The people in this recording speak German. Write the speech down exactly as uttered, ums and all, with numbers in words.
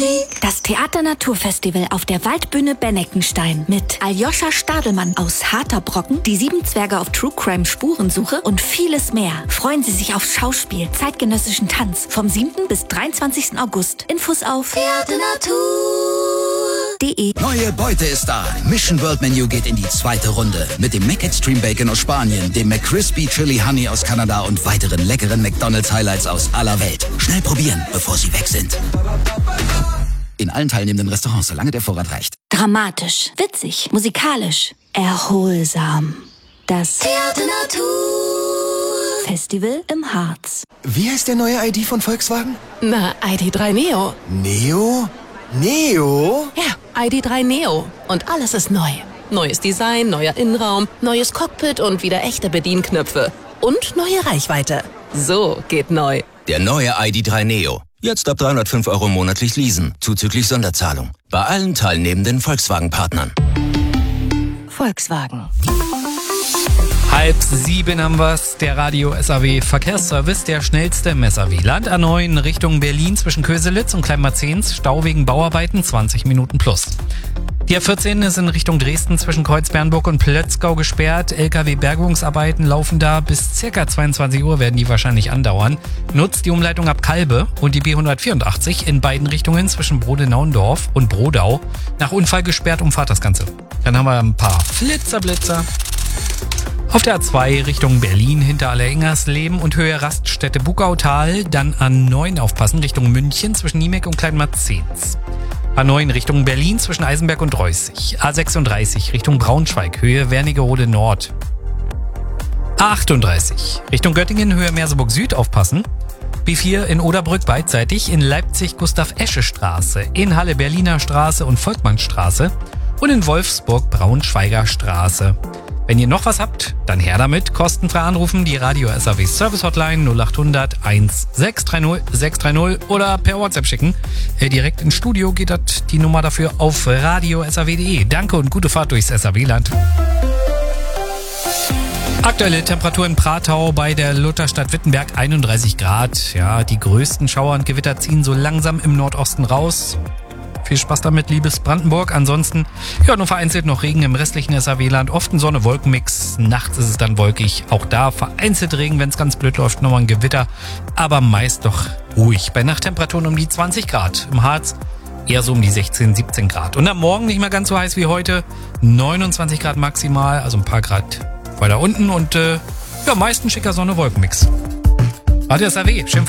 Musik. Das Theater-Naturfestival auf der Waldbühne Benneckenstein mit Aljoscha Stadelmann aus Harter Brocken, die Sieben Zwerge auf True Crime Spurensuche und vieles mehr. Freuen Sie sich auf Schauspiel, zeitgenössischen Tanz vom siebten bis dreiundzwanzigsten August. Infos auf theaternatur punkt de. Neue Beute ist da. Mission World Menu geht in die zweite Runde. Mit dem McExtreme Bacon aus Spanien, dem McCrispy Chili Honey aus Kanada und weiteren leckeren McDonald's Highlights aus aller Welt. Schnell probieren, bevor sie weg sind. In allen teilnehmenden Restaurants, solange der Vorrat reicht. Dramatisch, witzig, musikalisch, erholsam. Das Theaternatur Festival im Harz. Wie heißt der neue I D von Volkswagen? Na, I D drei Neo. Neo? Neo? Ja, I D drei Neo. Und alles ist neu. Neues Design, neuer Innenraum, neues Cockpit und wieder echte Bedienknöpfe. Und neue Reichweite. So geht neu. Der neue I D drei Neo. Jetzt ab dreihundertfünf Euro monatlich leasen, zuzüglich Sonderzahlung. Bei allen teilnehmenden Volkswagen-Partnern. Volkswagen. Halb sieben haben wir's. Der Radio S A W Verkehrsservice, der schnellste im S A W. Land A neun Richtung Berlin zwischen Köselitz und Kleinmarzens. Stau wegen Bauarbeiten, zwanzig Minuten plus. Die A vierzehn ist in Richtung Dresden zwischen Kreuzbernburg und Plötzgau gesperrt. L K W-Bergungsarbeiten laufen da. Bis circa zweiundzwanzig Uhr werden die wahrscheinlich andauern. Nutzt die Umleitung ab Kalbe und die B hundertvierundachtzig in beiden Richtungen zwischen Brodenauendorf und Brodau. Nach Unfall gesperrt, umfahrt das Ganze. Dann haben wir ein paar Flitzerblitzer. Auf der A zwei Richtung Berlin hinter Aller-Ingersleben und Höhe Raststätte Bugautal. Dann A neun aufpassen Richtung München zwischen Niemek und Kleinmarzens. A neun Richtung Berlin zwischen Eisenberg und Reußig. A sechsunddreißig Richtung Braunschweig, Höhe Wernigerode Nord. A achtunddreißig Richtung Göttingen, Höhe Merseburg Süd aufpassen. B vier in Oderbrück beidseitig, in Leipzig Gustav-Esche-Straße, in Halle Berliner Straße und Volkmannstraße und in Wolfsburg Braunschweiger Straße. Wenn ihr noch was habt, dann her damit. Kostenfrei anrufen, die Radio S A W Service Hotline null acht hundert sechshundertzwanzig sechshundertzwanzig oder per WhatsApp schicken. Äh, direkt ins Studio geht das die Nummer dafür auf radio s a w punkt de. Danke und gute Fahrt durchs S A W-Land. Aktuelle Temperatur in Pratau bei der Lutherstadt Wittenberg einunddreißig Grad. Ja, die größten Schauer und Gewitter ziehen so langsam im Nordosten raus. Viel Spaß damit, liebes Brandenburg. Ansonsten, ja, nur vereinzelt noch Regen im restlichen S A W-Land. Oft ein Sonne-Wolken-Mix. Nachts ist es dann wolkig. Auch da vereinzelt Regen, wenn es ganz blöd läuft, nochmal ein Gewitter. Aber meist doch ruhig. Bei Nachttemperaturen um die zwanzig Grad. Im Harz eher so um die sechzehn, siebzehn Grad. Und am Morgen nicht mehr ganz so heiß wie heute. neunundzwanzig Grad maximal, also ein paar Grad weiter unten. Und äh, ja, meist ein schicker Sonne-Wolken-Mix. Radio S A W, schön